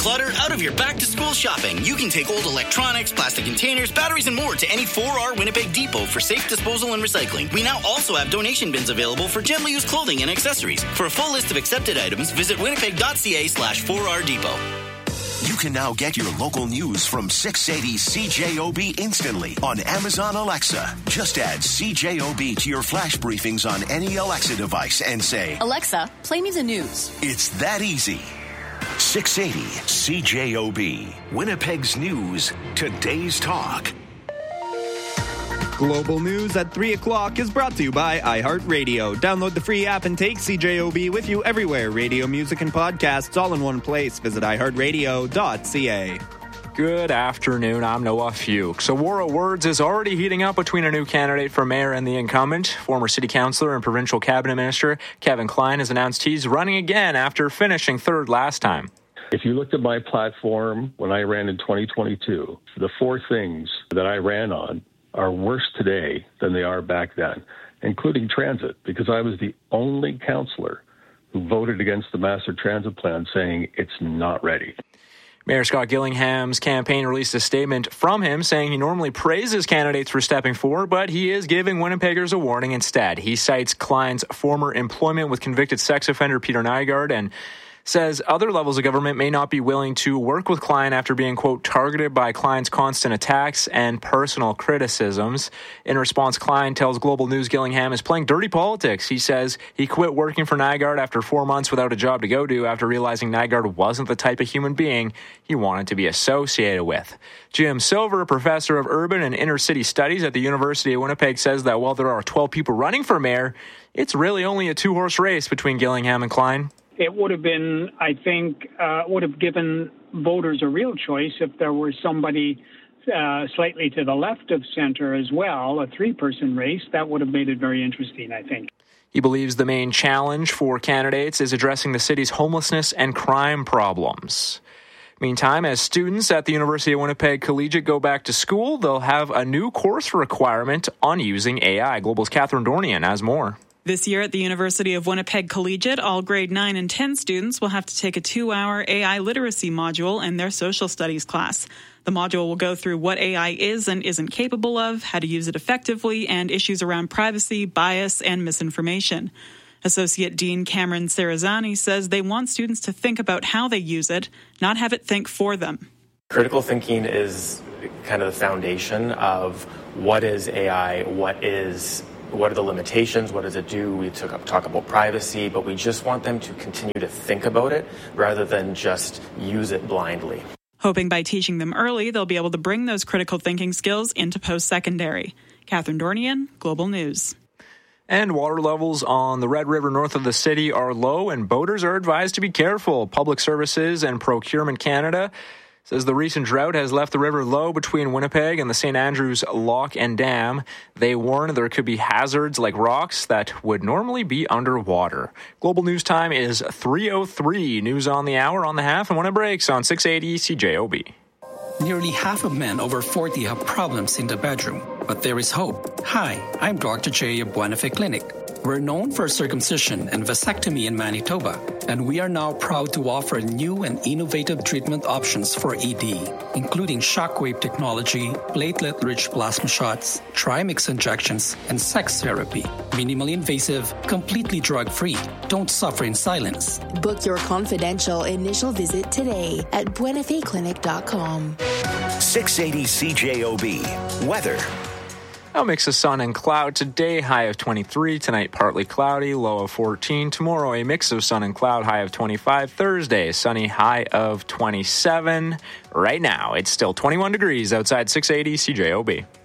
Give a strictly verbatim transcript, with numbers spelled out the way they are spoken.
clutter out of your back-to-school shopping. You can take old electronics, plastic containers, batteries, and more to any four R Winnipeg Depot for safe disposal and recycling. We now also have donation bins available for gently used clothing and accessories. For a full list of accepted items, visit winnipeg.ca slash 4R Depot. You can now get your local news from six eighty C J O B instantly on Amazon Alexa. Just add C J O B to your flash briefings on any Alexa device and say, Alexa, play me the news. It's that easy. six eighty C J O B, Winnipeg's news, today's talk. Global News at three o'clock is brought to you by iHeartRadio. Download the free app and take C J O B with you everywhere. Radio, music, and podcasts all in one place. Visit i heart radio dot c a. Good afternoon, I'm Noah Fuchs. A war of words is already heating up between a new candidate for mayor and the incumbent. Former city councillor and provincial cabinet minister Kevin Klein has announced he's running again after finishing third last time. If you looked at my platform when I ran in twenty twenty-two, the four things that I ran on are worse today than they are back then, including transit, because I was the only councillor who voted against the master transit plan saying it's not ready. Mayor Scott Gillingham's campaign released a statement from him saying he normally praises candidates for stepping forward, but he is giving Winnipeggers a warning instead. He cites Klein's former employment with convicted sex offender Peter Nygard and says other levels of government may not be willing to work with Klein after being, quote, targeted by Klein's constant attacks and personal criticisms. In response, Klein tells Global News Gillingham is playing dirty politics. He says he quit working for Nygard after four months without a job to go to after realizing Nygard wasn't the type of human being he wanted to be associated with. Jim Silver, a professor of urban and inner city studies at the University of Winnipeg, says that while there are twelve people running for mayor, it's really only a two-horse race between Gillingham and Klein. It would have been, I think, uh, would have given voters a real choice if there were somebody uh, slightly to the left of center as well, a three-person race. That would have made it very interesting, I think. He believes the main challenge for candidates is addressing the city's homelessness and crime problems. Meantime, as students at the University of Winnipeg Collegiate go back to school, they'll have a new course requirement on using A I. Global's Catherine Dornian has more. This year at the University of Winnipeg Collegiate, all grade nine and ten students will have to take a two-hour A I literacy module in their social studies class. The module will go through what A I is and isn't capable of, how to use it effectively, and issues around privacy, bias, and misinformation. Associate Dean Cameron Sarazani says they want students to think about how they use it, not have it think for them. Critical thinking is kind of the foundation of what is A I, what is What are the limitations? What does it do? We took up, talk about privacy, but we just want them to continue to think about it rather than just use it blindly. Hoping by teaching them early, they'll be able to bring those critical thinking skills into post-secondary. Catherine Dornian, Global News. And water levels on the Red River north of the city are low, and boaters are advised to be careful. Public Services and Procurement Canada says the recent drought has left the river low between Winnipeg and the Saint Andrews Lock and Dam. They warn there could be hazards like rocks that would normally be underwater. Global News Time is three oh three. News on the hour, on the half, and when it breaks on six eighty C J O B. Nearly half of men over forty have problems in the bedroom, but there is hope. Hi, I'm Doctor J of Buenafe Clinic. We're known for circumcision and vasectomy in Manitoba, and we are now proud to offer new and innovative treatment options for E D, including shockwave technology, platelet-rich plasma shots, trimix injections, and sex therapy. Minimally invasive, completely drug-free. Don't suffer in silence. Book your confidential initial visit today at buenafe clinic dot com. six eighty C J O B. Weather. A mix of sun and cloud today, high of twenty-three. Tonight, partly cloudy, low of fourteen. Tomorrow, a mix of sun and cloud, high of twenty-five. Thursday, sunny, high of twenty-seven. Right now, it's still twenty-one degrees outside six eighty C J O B.